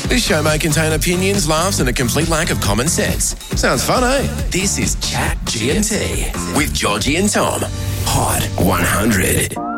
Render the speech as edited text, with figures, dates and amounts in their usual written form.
This show may contain opinions, laughs, and a complete lack of common sense. Sounds fun, eh? This is Chat G&T with Georgie and Tom. Hot 100.